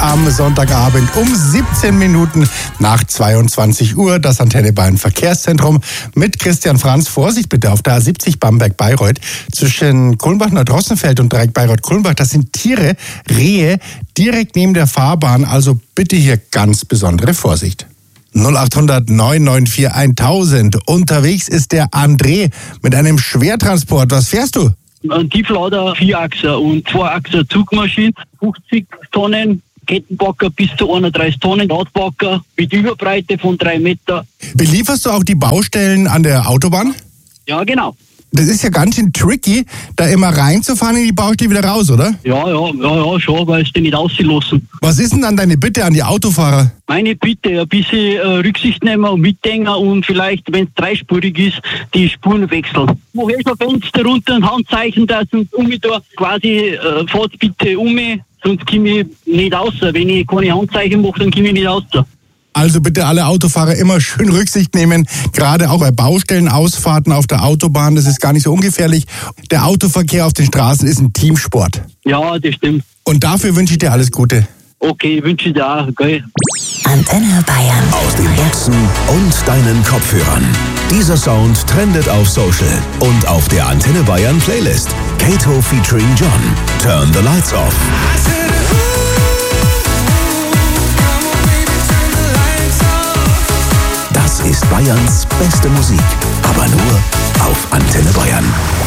am Sonntagabend um 17 Minuten nach 22 Uhr. Das Antenne Bayern Verkehrszentrum mit Christian Franz. Vorsicht bitte auf der A70 Bamberg-Bayreuth zwischen Kulmbach-Neudrossenfeld und Dreieck Bayreuth-Kulmbach. Das sind Tiere, Rehe, direkt neben der Fahrbahn. Also bitte hier ganz besondere Vorsicht. 0800 994 1000. Unterwegs ist der André mit einem Schwertransport. Was fährst du? Ein Tieflader, 4-Achser und 2-Achser Zugmaschine, 50 Tonnen, Kettenbacker bis zu 31 Tonnen, Radbacker mit Überbreite von 3 Meter. Belieferst du auch die Baustellen an der Autobahn? Ja, genau. Das ist ja ganz schön tricky, da immer reinzufahren in die Baustelle wieder raus, oder? Ja, schon, weil es die nicht auslassen. Was ist denn dann deine Bitte an die Autofahrer? Meine Bitte, ein bisschen Rücksicht nehmen und mitdenken und vielleicht, wenn es dreispurig ist, die Spuren wechseln. Woher ist ein Fenster runter, ein Handzeichen, dass uns da quasi fahrt bitte sonst komme ich nicht raus. Wenn ich keine Handzeichen mache, dann komme ich nicht raus. Also bitte alle Autofahrer immer schön Rücksicht nehmen, gerade auch bei Baustellenausfahrten auf der Autobahn, das ist gar nicht so ungefährlich. Der Autoverkehr auf den Straßen ist ein Teamsport. Ja, das stimmt. Und dafür wünsche ich dir alles Gute. Okay, wünsche ich dir auch, geil. Antenne Bayern. Aus den Boxen und deinen Kopfhörern. Dieser Sound trendet auf Social und auf der Antenne Bayern Playlist. Kato featuring John. Turn the Lights Off. Das ist Bayerns beste Musik, aber nur auf Antenne Bayern.